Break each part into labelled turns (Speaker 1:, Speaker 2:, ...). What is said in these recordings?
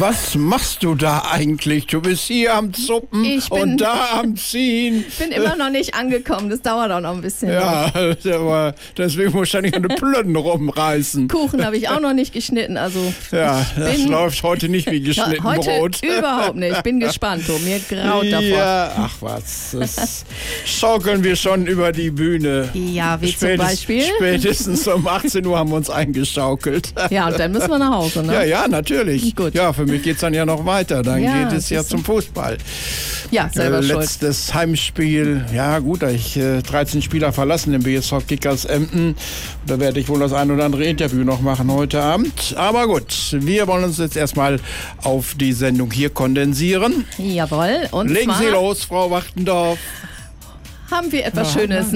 Speaker 1: Was machst du da eigentlich? Du bist hier am Zuppen und da am Ziehen.
Speaker 2: Ich bin immer noch nicht angekommen. Das dauert auch noch ein bisschen.
Speaker 1: Ja, aber deswegen wahrscheinlich eine Plönnen rumreißen.
Speaker 2: Kuchen habe ich auch noch nicht geschnitten. Also
Speaker 1: ja, das läuft heute nicht wie geschnitten
Speaker 2: heute
Speaker 1: Brot.
Speaker 2: Überhaupt nicht. Ich bin gespannt. Mir graut davor.
Speaker 1: Ja, ach was. Das schaukeln wir schon über die Bühne.
Speaker 2: Ja, wie zum Beispiel?
Speaker 1: Spätestens um 18 Uhr haben wir uns eingeschaukelt.
Speaker 2: Ja, und dann müssen wir nach Hause, ne?
Speaker 1: Ja, natürlich.
Speaker 2: Gut.
Speaker 1: Ja, für mich geht es dann ja noch weiter. Dann geht es ja zum Fußball.
Speaker 2: Ja, selber schuld.
Speaker 1: Letztes Heimspiel. Ja, gut, da ich 13 Spieler verlassen im BSV Kickers Emden. Da werde ich wohl das ein oder andere Interview noch machen heute Abend. Aber gut, wir wollen uns jetzt erstmal auf die Sendung hier kondensieren.
Speaker 2: Jawohl. Und
Speaker 1: legen Sie los, Frau Wachtendorf.
Speaker 2: Haben wir etwas Schönes.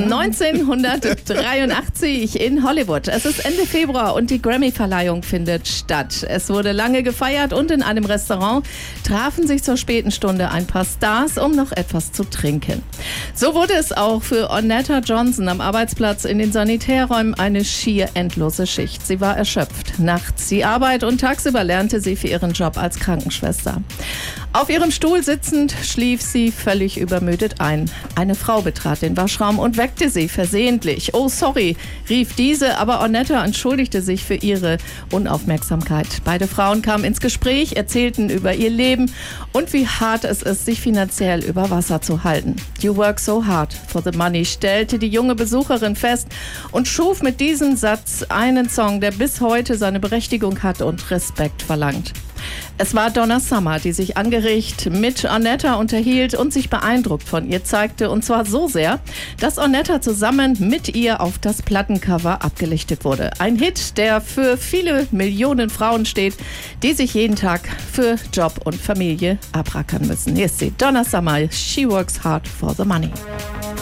Speaker 2: 1983 in Hollywood. Es ist Ende Februar und die Grammy-Verleihung findet statt. Es wurde lange gefeiert und in einem Restaurant trafen sich zur späten Stunde ein paar Stars, um noch etwas zu trinken. So wurde es auch für Onetta Johnson am Arbeitsplatz in den Sanitärräumen eine schier endlose Schicht. Sie war erschöpft. Nachts die Arbeit und tagsüber lernte sie für ihren Job als Krankenschwester. Auf ihrem Stuhl sitzend schlief sie völlig übermüdet ein. Eine Frau betrat den Waschraum und weckte sie versehentlich. Oh, sorry, rief diese, aber Onetta entschuldigte sich für ihre Unaufmerksamkeit. Beide Frauen kamen ins Gespräch, erzählten über ihr Leben und wie hart es ist, sich finanziell über Wasser zu halten. You work so hard for the money, stellte die junge Besucherin fest und schuf mit diesem Satz einen Song, der bis heute seine Berechtigung hat und Respekt verlangt. Es war Donna Summer, die sich angeregt mit Onetta unterhielt und sich beeindruckt von ihr zeigte. Und zwar so sehr, dass Onetta zusammen mit ihr auf das Plattencover abgelichtet wurde. Ein Hit, der für viele Millionen Frauen steht, die sich jeden Tag für Job und Familie abrackern müssen. Hier ist sie, Donna Summer, She Works Hard for the Money.